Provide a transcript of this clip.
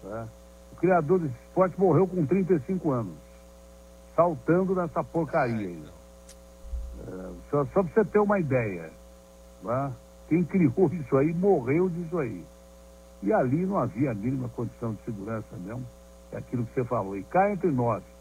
Tá? O criador desse esporte morreu com 35 anos, saltando nessa porcaria aí. Só para você ter uma ideia, tá? Quem criou isso aí morreu disso aí. E ali não havia a mínima condição de segurança mesmo, é aquilo que você falou. E cá entre nós,